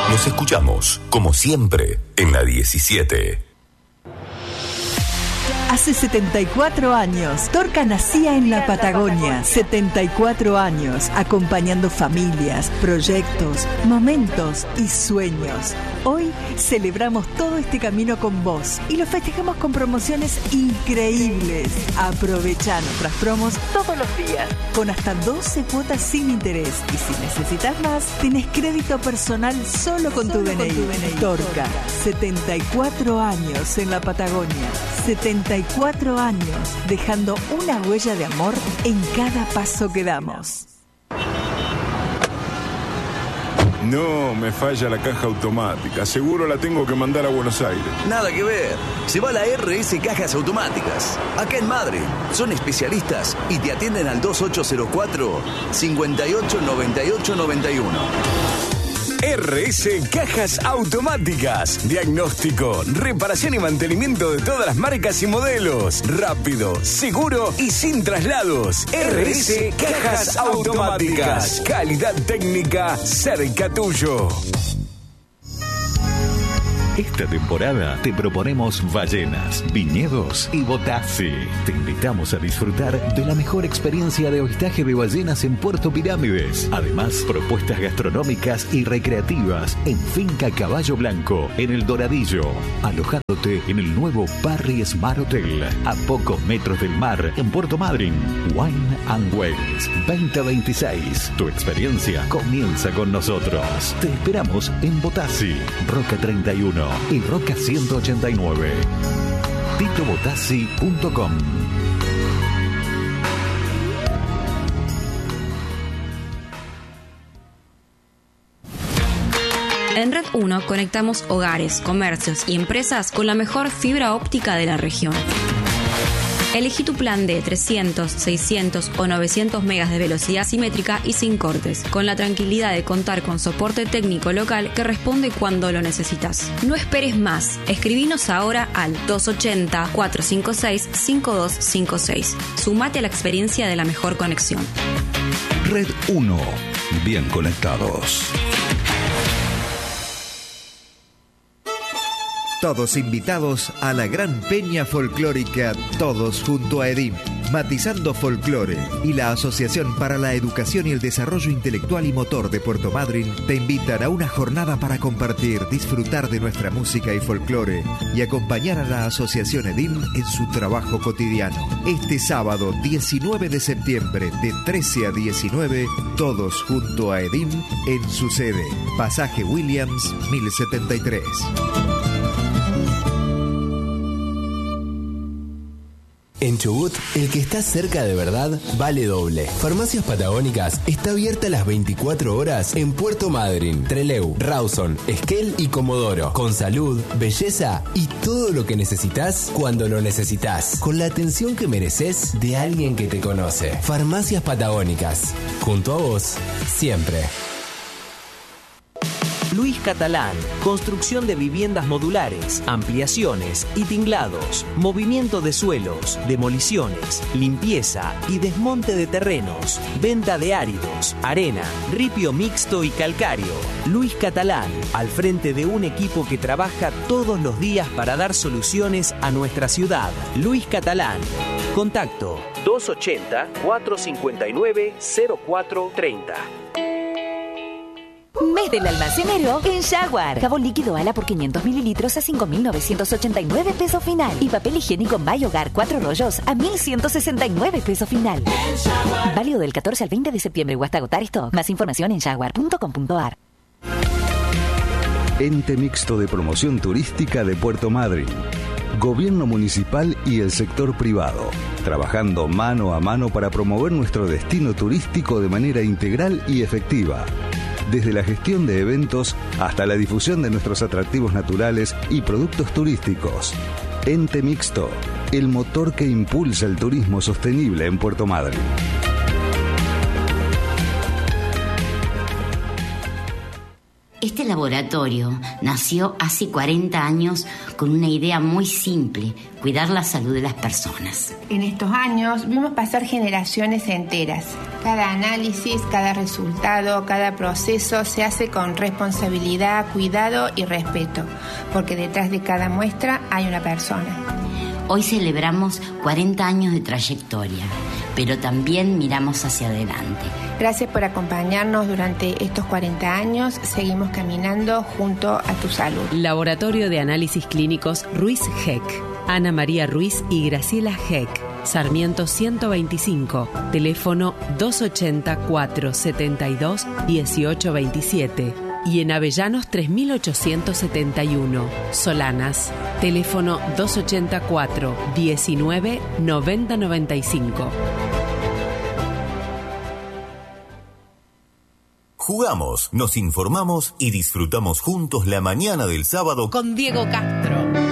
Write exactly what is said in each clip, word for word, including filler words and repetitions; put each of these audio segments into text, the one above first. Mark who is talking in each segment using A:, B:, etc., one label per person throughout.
A: Nos escuchamos, como siempre, en la diecisiete.
B: Hace setenta y cuatro años, Torca nacía en la Patagonia. setenta y cuatro años, acompañando familias, proyectos, momentos y sueños. Hoy celebramos todo este camino con vos y lo festejamos con promociones increíbles. Aprovecha nuestras promos todos los días, con hasta doce cuotas sin interés. Y si necesitas más, tenés crédito personal solo con tu D N I. Torca, setenta y cuatro años en la Patagonia. setenta y cuatro años, dejando una huella de amor en cada paso que damos.
C: No, me falla la caja automática. Seguro la tengo que mandar a Buenos Aires.
D: Nada que ver. Se va a la R S Cajas Automáticas. Acá en Madre. Son especialistas y te atienden al dos ocho cero cuatro, cinco ocho nueve ocho nueve uno.
E: R S Cajas Automáticas. Diagnóstico, reparación y mantenimiento de todas las marcas y modelos. Rápido, seguro y sin traslados. R S Cajas Automáticas. Calidad técnica cerca tuyo.
F: Esta temporada te proponemos ballenas, viñedos y Botassi. Te invitamos a disfrutar de la mejor experiencia de avistaje de ballenas en Puerto Pirámides. Además, propuestas gastronómicas y recreativas en Finca Caballo Blanco, en El Doradillo. Alojándote en el nuevo Parry Smart Hotel, a pocos metros del mar, en Puerto Madryn. Wine and Wales veinte veintiséis. Tu experiencia comienza con nosotros. Te esperamos en Botassi, Roca treinta y uno y Roca ciento ochenta y nueve. tito botassi punto com.
G: En Red uno conectamos hogares, comercios y empresas con la mejor fibra óptica de la región. Elegí tu plan de trescientos, seiscientos o novecientos megas de velocidad simétrica y sin cortes, con la tranquilidad de contar con soporte técnico local que responde cuando lo necesitas. No esperes más. Escribinos ahora al dos ocho cero, cuatro cinco seis, cinco dos cinco seis. Sumate a la experiencia de la mejor conexión.
H: Red uno. Bien conectados.
I: Todos invitados a la gran peña folclórica Todos junto a EDIM, Matizando Folclore y la Asociación para la Educación y el Desarrollo Intelectual y Motor de Puerto Madryn te invitan a una jornada para compartir, disfrutar de nuestra música y folclore y acompañar a la Asociación EDIM en su trabajo cotidiano. Este sábado diecinueve de septiembre de trece a diecinueve, Todos junto a EDIM en su sede, Pasaje Williams mil setenta y tres.
J: En Chubut, el que está cerca de verdad vale doble. Farmacias Patagónicas está abierta las veinticuatro horas en Puerto Madryn, Trelew, Rawson, Esquel y Comodoro. Con salud, belleza y todo lo que necesitas cuando lo necesitas. Con la atención que mereces de alguien que te conoce. Farmacias Patagónicas. Junto a vos, siempre.
K: Luis Catalán, construcción de viviendas modulares, ampliaciones y tinglados, movimiento de suelos, demoliciones, limpieza y desmonte de terrenos, venta de áridos, arena, ripio mixto y calcáreo. Luis Catalán, al frente de un equipo que trabaja todos los días para dar soluciones a nuestra ciudad. Luis Catalán. Contacto dos ochenta, cuatro cincuenta y nueve, cero cuatro treinta.
L: Mes del almacenero en Jaguar. Jabón líquido Ala por quinientos mililitros a cinco mil novecientos ochenta y nueve pesos final. Y papel higiénico My Hogar cuatro rollos a mil ciento sesenta y nueve pesos final. Válido del catorce al veinte de septiembre o hasta agotar stock. Más información en jaguar punto com punto a r.
H: Ente Mixto de Promoción Turística de Puerto Madryn. Gobierno municipal y el sector privado, trabajando mano a mano para promover nuestro destino turístico de manera integral y efectiva. Desde la gestión de eventos hasta la difusión de nuestros atractivos naturales y productos turísticos. Ente Mixto, el motor que impulsa el turismo sostenible en Puerto Madryn.
M: Este laboratorio nació hace cuarenta años con una idea muy simple: cuidar la salud de las personas.
N: En estos años vimos pasar generaciones enteras. Cada análisis, cada resultado, cada proceso se hace con responsabilidad, cuidado y respeto, porque detrás de cada muestra hay una persona.
M: Hoy celebramos cuarenta años de trayectoria, pero también miramos hacia adelante.
N: Gracias por acompañarnos durante estos cuarenta años. Seguimos caminando junto a tu salud.
O: Laboratorio de Análisis Clínicos Ruiz-Heck. Ana María Ruiz y Graciela Heck. Sarmiento ciento veinticinco. Teléfono dos ochenta, cuatrocientos setenta y dos, dieciocho veintisiete. Y en Avellanos tres mil ochocientos setenta y uno. Solanas. Teléfono dos ochenta y cuatro, diecinueve, noventa noventa y cinco.
A: Jugamos, nos informamos y disfrutamos juntos la mañana del sábado
P: con Diego Castro.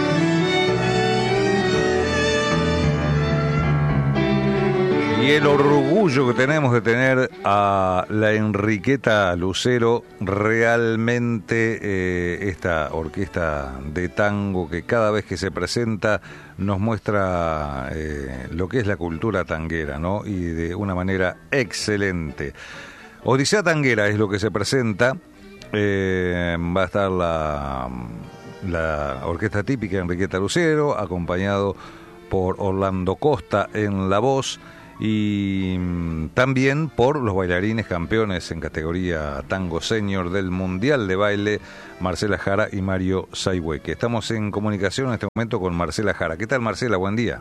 H: Y el orgullo que tenemos de tener a la Enriqueta Lucero, realmente eh, esta orquesta de tango que cada vez que se presenta nos muestra eh, lo que es la cultura tanguera, ¿no? Y de una manera excelente. Odisea Tanguera es lo que se presenta. Eh, va a estar la, la orquesta típica Enriqueta Lucero, acompañado por Orlando Costa en la voz, y también por los bailarines campeones en categoría tango senior del Mundial de Baile, Marcela Jara y Mario Sayhueque. Estamos en comunicación en este momento con Marcela Jara. ¿Qué tal, Marcela? Buen día.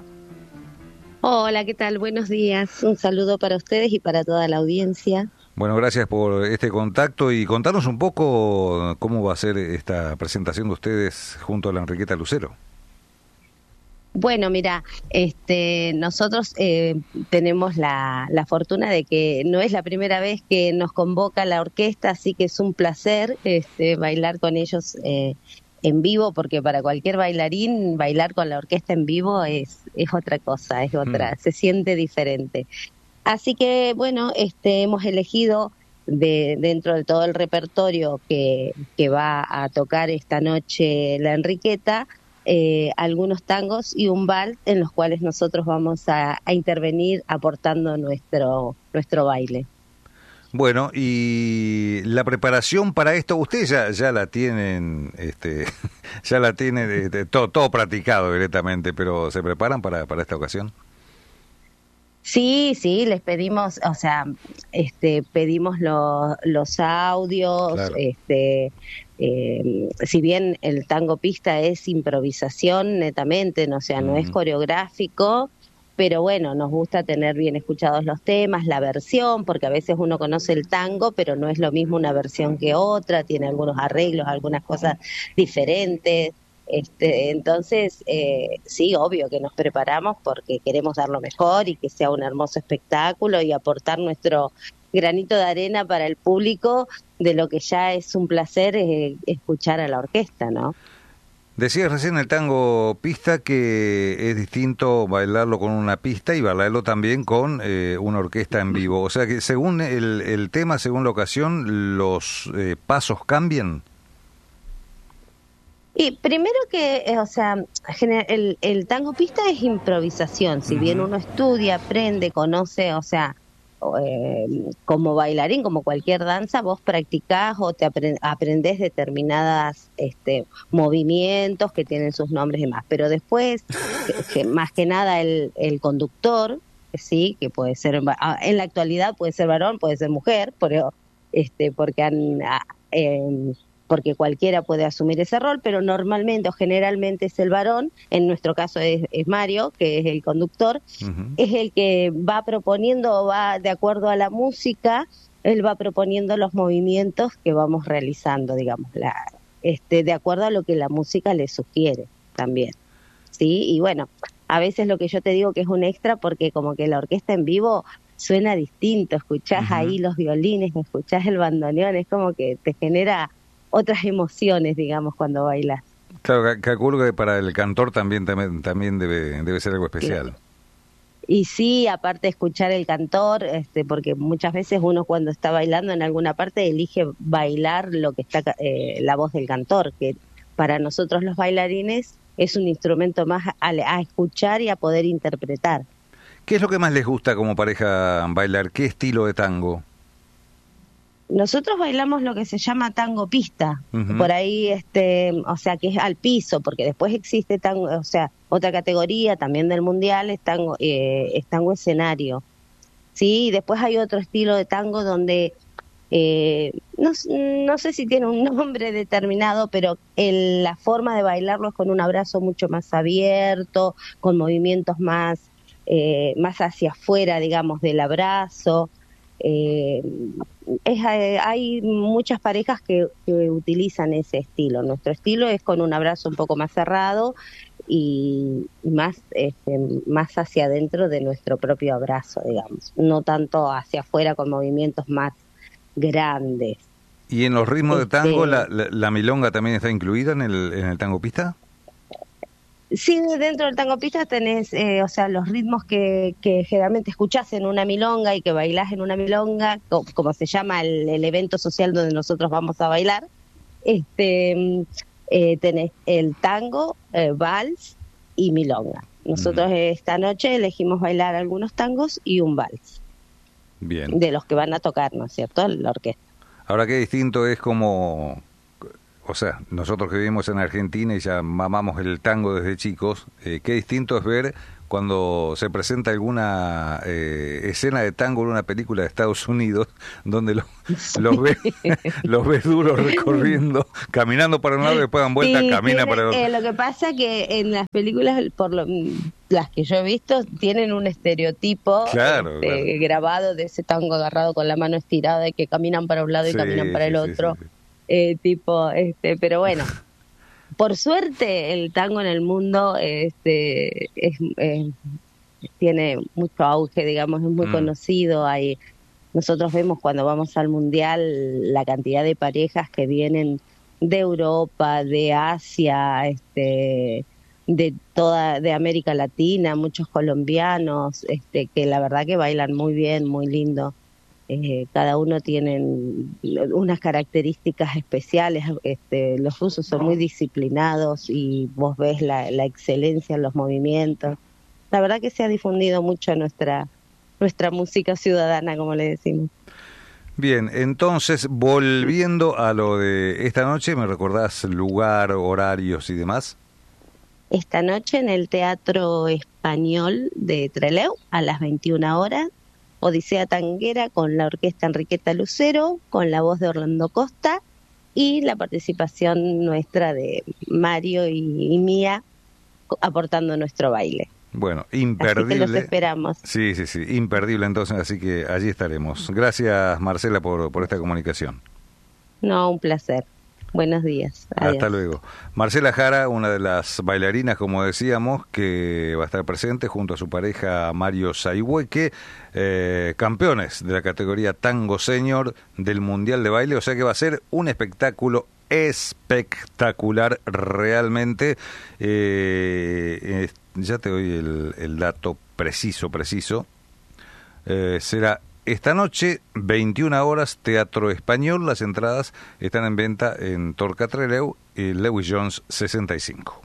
Q: Hola, ¿qué tal? Buenos días. Un saludo para ustedes y para toda la audiencia.
H: Bueno, gracias por este contacto y contanos un poco cómo va a ser esta presentación de ustedes junto a la Enriqueta Lucero.
Q: Bueno, mira, este, nosotros eh, tenemos la, la fortuna de que no es la primera vez que nos convoca la orquesta, así que es un placer este, bailar con ellos eh, en vivo, porque para cualquier bailarín bailar con la orquesta en vivo es, es otra cosa, es otra, mm. se siente diferente. Así que, bueno, este, hemos elegido de dentro de todo el repertorio que, que va a tocar esta noche la Enriqueta, eh, algunos tangos y un vals en los cuales nosotros vamos a, a intervenir aportando nuestro, nuestro baile.
H: Bueno, y la preparación para esto, ustedes ya, ya la tienen, este, ya la tienen este, todo, todo practicado directamente, pero ¿se preparan para, para esta ocasión?
Q: Sí, sí, les pedimos, o sea, este, pedimos los, los audios, claro. este, eh, si bien el tango pista es improvisación netamente, no, o sea, no mm. es coreográfico, pero bueno, nos gusta tener bien escuchados los temas, la versión, porque a veces uno conoce el tango, pero no es lo mismo una versión que otra, tiene algunos arreglos, algunas cosas diferentes. Este, entonces, eh, sí, obvio que nos preparamos porque queremos dar lo mejor y que sea un hermoso espectáculo y aportar nuestro granito de arena para el público de lo que ya es un placer eh, escuchar a la orquesta, ¿no?
H: Decías recién el tango pista que es distinto bailarlo con una pista y bailarlo también con eh, una orquesta en vivo. O sea que según el, el tema, según la ocasión, los eh, pasos cambian.
Q: Y primero que, o sea, el, el tango pista es improvisación. Si bien uno estudia, aprende, conoce, o sea, eh, como bailarín, como cualquier danza, vos practicás o te aprend- aprendés determinadas este, movimientos que tienen sus nombres y demás. Pero después, que, que más que nada el, el conductor, sí, que puede ser, en la actualidad puede ser varón, puede ser mujer, pero, este, porque han... Eh, porque cualquiera puede asumir ese rol, pero normalmente o generalmente es el varón, en nuestro caso es, es Mario, que es el conductor, uh-huh. es el que va proponiendo, va de acuerdo a la música, él va proponiendo los movimientos que vamos realizando, digamos, la, este, de acuerdo a lo que la música le sugiere también, ¿sí? Y bueno, a veces lo que yo te digo que es un extra, porque como que la orquesta en vivo suena distinto, escuchás uh-huh. ahí los violines, escuchás el bandoneón, es como que te genera otras emociones, digamos, cuando bailas. Claro,
H: calculo que para el cantor también también, también debe, debe ser algo especial.
Q: Y sí, aparte escuchar el cantor, este, porque muchas veces uno cuando está bailando en alguna parte elige bailar lo que está eh, la voz del cantor, que para nosotros los bailarines es un instrumento más a, a escuchar y a poder interpretar.
H: ¿Qué es lo que más les gusta como pareja bailar? ¿Qué estilo de tango?
Q: Nosotros bailamos lo que se llama tango pista, uh-huh. por ahí, este, o sea, que es al piso, porque después existe tango, o sea, otra categoría también del mundial es tango, eh, es tango escenario, sí, y después hay otro estilo de tango donde eh, no, no sé si tiene un nombre determinado, pero el, la forma de bailarlo es con un abrazo mucho más abierto, con movimientos más, eh, más hacia afuera, digamos, del abrazo. Eh, es, hay muchas parejas que, que utilizan ese estilo. Nuestro estilo es con un abrazo un poco más cerrado y más este, más hacia adentro de nuestro propio abrazo, digamos, no tanto hacia afuera con movimientos más grandes.
H: ¿Y en los ritmos
Q: este,
H: de tango la, la, la milonga también está incluida en el, en el tango pista?
Q: Sí, dentro del tango pista tenés, eh, o sea, los ritmos que, que generalmente escuchás en una milonga y que bailás en una milonga, co- como se llama el, el evento social donde nosotros vamos a bailar, este, eh, tenés el tango, eh, vals y milonga. Nosotros mm. esta noche elegimos bailar algunos tangos y un vals.
H: Bien.
Q: De los que van a tocar, ¿no es cierto?, la orquesta.
H: Ahora, qué distinto es como... O sea, nosotros que vivimos en Argentina y ya mamamos el tango desde chicos, eh, qué distinto es ver cuando se presenta alguna eh, escena de tango en una película de Estados Unidos, donde lo, sí. los ves los ves duros recorriendo, caminando para un lado y después dan vuelta, sí, camina
Q: tiene,
H: para el otro.
Q: Eh, lo que pasa que en las películas, por lo, las que yo he visto, tienen un estereotipo
H: claro,
Q: este,
H: claro.
Q: grabado de ese tango agarrado con la mano estirada, de que caminan para un lado y sí, caminan para el otro. Sí, sí, sí. Eh, tipo, este, pero bueno, por suerte el tango en el mundo este, es, es, tiene mucho auge, digamos, es muy mm. conocido. Hay, nosotros vemos cuando vamos al mundial la cantidad de parejas que vienen de Europa, de Asia, este, de toda, de América Latina, muchos colombianos, este, que la verdad que bailan muy bien, muy lindo. Eh, cada uno tiene unas características especiales, este, los rusos son muy disciplinados y vos ves la, la excelencia en los movimientos. La verdad que se ha difundido mucho nuestra, nuestra música ciudadana, como le decimos.
H: Bien, entonces, volviendo a lo de esta noche, ¿me recordás lugar, horarios y demás?
Q: Esta noche en el Teatro Español de Trelew a las veintiuna horas. Odisea Tanguera con la orquesta Enriqueta Lucero, con la voz de Orlando Costa y la participación nuestra de Mario y, y mía aportando nuestro baile.
H: Bueno, imperdible.
Q: Así que los esperamos.
H: Sí, sí, sí, imperdible entonces, así que allí estaremos. Gracias, Marcela, por, por esta comunicación.
Q: No, un placer. Buenos días. Adiós.
H: Hasta luego. Marcela Jara, una de las bailarinas, como decíamos, que va a estar presente junto a su pareja Mario Saihueque, eh, campeones de la categoría Tango Senior del Mundial de Baile, o sea que va a ser un espectáculo espectacular realmente. Eh, eh, ya te doy el, el dato preciso, preciso. Eh, será esta noche, veintiuna horas, Teatro Español. Las entradas están en venta en Torca Trelew y Lewis Jones sesenta y cinco.